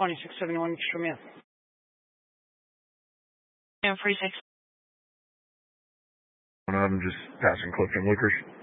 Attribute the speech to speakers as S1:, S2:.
S1: 2671 Extreme.
S2: And 36.
S3: I'm just passing Clifton Liquors.